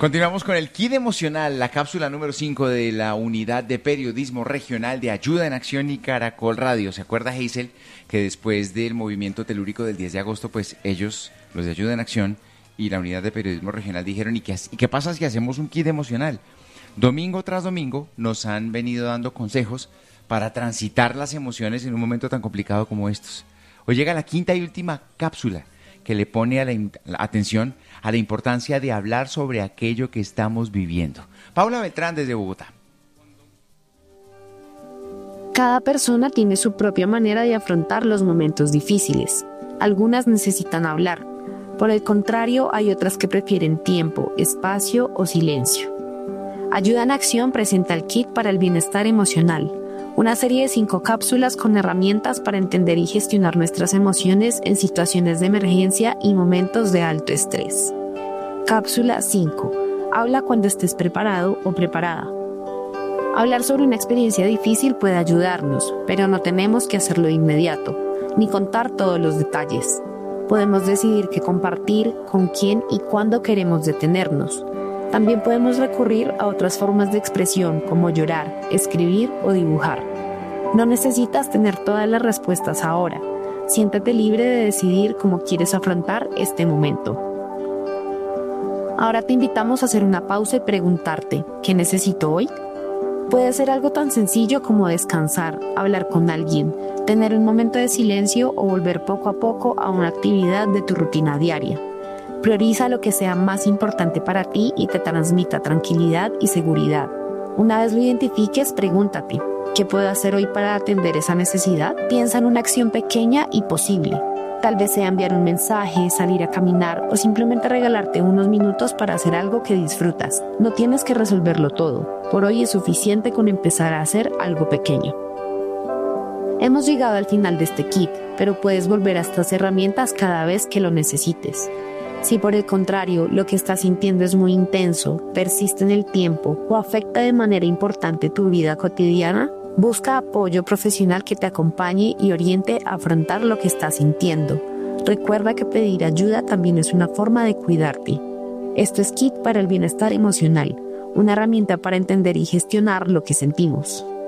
Continuamos con el Kit Emocional, la cápsula número 5 de la Unidad de Periodismo Regional de Ayuda en Acción y Caracol Radio. ¿Se acuerda, Hazel, que después del movimiento telúrico del 10 de agosto, pues ellos, los de Ayuda en Acción y la Unidad de Periodismo Regional dijeron, ¿y qué pasa si hacemos un Kit Emocional? Domingo tras domingo nos han venido dando consejos para transitar las emociones en un momento tan complicado como estos. Hoy llega la quinta y última cápsula que le pone a la atención a la importancia de hablar sobre aquello que estamos viviendo. Paula Beltrán desde Bogotá. Cada persona tiene su propia manera de afrontar los momentos difíciles. Algunas necesitan hablar. Por el contrario, hay otras que prefieren tiempo, espacio o silencio. Ayuda en Acción presenta el Kit para el Bienestar Emocional, una serie de 5 cápsulas con herramientas para entender y gestionar nuestras emociones en situaciones de emergencia y momentos de alto estrés. Cápsula 5. Habla cuando estés preparado o preparada. Hablar sobre una experiencia difícil puede ayudarnos, pero no tenemos que hacerlo de inmediato, ni contar todos los detalles. Podemos decidir qué compartir, con quién y cuándo queremos detenernos. También podemos recurrir a otras formas de expresión como llorar, escribir o dibujar. No necesitas tener todas las respuestas ahora. Siéntete libre de decidir cómo quieres afrontar este momento. Ahora te invitamos a hacer una pausa y preguntarte, ¿qué necesito hoy? Puede ser algo tan sencillo como descansar, hablar con alguien, tener un momento de silencio o volver poco a poco a una actividad de tu rutina diaria. Prioriza lo que sea más importante para ti y te transmita tranquilidad y seguridad. Una vez lo identifiques, pregúntate, ¿qué puedo hacer hoy para atender esa necesidad? Piensa en una acción pequeña y posible. Tal vez sea enviar un mensaje, salir a caminar o simplemente regalarte unos minutos para hacer algo que disfrutas. No tienes que resolverlo todo. Por hoy es suficiente con empezar a hacer algo pequeño. Hemos llegado al final de este kit, pero puedes volver a estas herramientas cada vez que lo necesites. Si por el contrario lo que estás sintiendo es muy intenso, persiste en el tiempo o afecta de manera importante tu vida cotidiana, busca apoyo profesional que te acompañe y oriente a afrontar lo que estás sintiendo. Recuerda que pedir ayuda también es una forma de cuidarte. Esto es Kit para el Bienestar Emocional, una herramienta para entender y gestionar lo que sentimos.